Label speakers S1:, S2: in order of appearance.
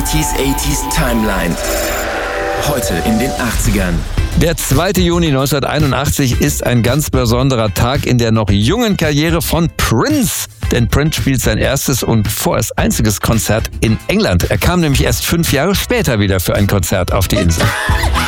S1: 80s Timeline. Heute in den 80ern.
S2: Der 2. Juni 1981 ist ein ganz besonderer Tag in der noch jungen Karriere von Prince. Denn Prince spielt sein erstes und vorerst einziges Konzert in England. Er kam nämlich erst 5 Jahre später wieder für ein Konzert auf die Insel.